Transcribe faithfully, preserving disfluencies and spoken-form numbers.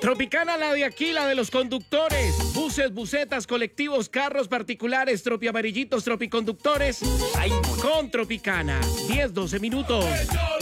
Tropicana, la de aquí, la de los conductores. Buses, busetas, colectivos, carros particulares, tropiamarillitos, tropiconductores. Con Tropicana, diez, doce minutos.